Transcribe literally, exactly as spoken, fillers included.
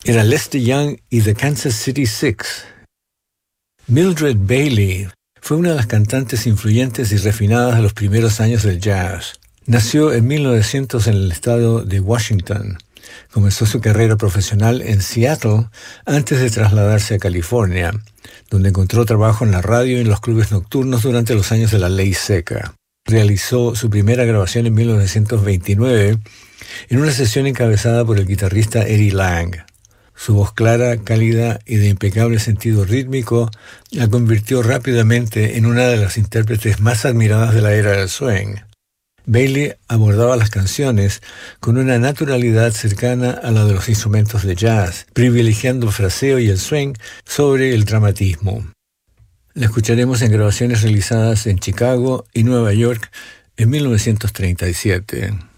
era Lester Young y The Kansas City Six. Mildred Bailey fue una de las cantantes influyentes y refinadas de los primeros años del jazz. Nació en mil novecientos en el estado de Washington. Comenzó su carrera profesional en Seattle antes de trasladarse a California, donde encontró trabajo en la radio y en los clubes nocturnos durante los años de la ley seca. Realizó su primera grabación en mil novecientos veintinueve en una sesión encabezada por el guitarrista Eddie Lang. Su voz clara, cálida y de impecable sentido rítmico la convirtió rápidamente en una de las intérpretes más admiradas de la era del swing. Bailey abordaba las canciones con una naturalidad cercana a la de los instrumentos de jazz, privilegiando el fraseo y el swing sobre el dramatismo. La escucharemos en grabaciones realizadas en Chicago y Nueva York en mil novecientos treinta y siete.